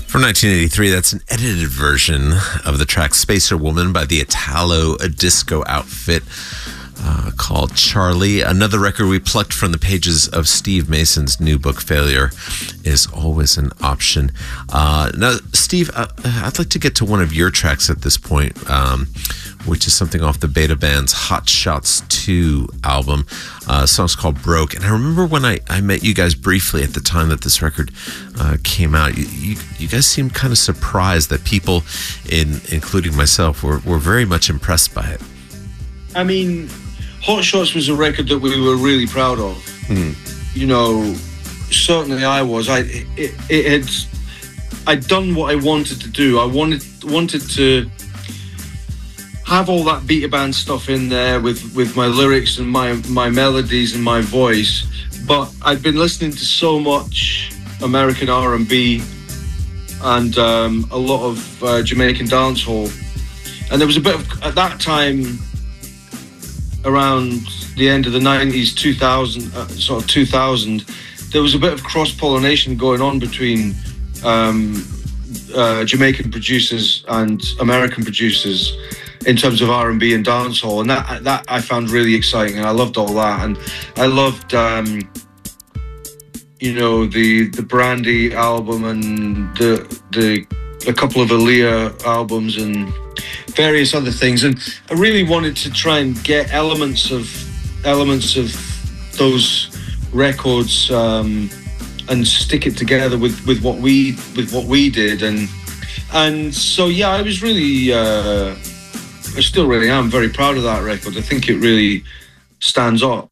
From 1983, that's an edited version of the track Spacer Woman by the Italo Disco outfit called Charlie. Another record we plucked from the pages of Steve Mason's new book, Failure is Always an Option. Now, Steve, I'd like to get to one of your tracks at this point, which is something off the Beta Band's Hot Shots 2 album. The song's called Broke. And I remember when I met you guys briefly at the time that this record came out, you guys seemed kind of surprised that people, including myself, were very much impressed by it. I mean, Hot Shots was a record that we were really proud of. You know, certainly I was. I'd done what I wanted to do. I wanted to have all that Beta Band stuff in there with my lyrics and my melodies and my voice, but I'd been listening to so much American R&B and a lot of Jamaican dancehall, and there was a bit of, at that time, around the end of the 90s, 2000, there was a bit of cross-pollination going on between Jamaican producers and American producers in terms of R&B and dancehall, and that I found really exciting, and I loved all that. And I loved you know, the Brandy album and the a couple of Aaliyah albums and various other things, and I really wanted to try and get elements of those records and stick it together with what we did, and so yeah, I was really I still really am very proud of that record. I think it really stands up.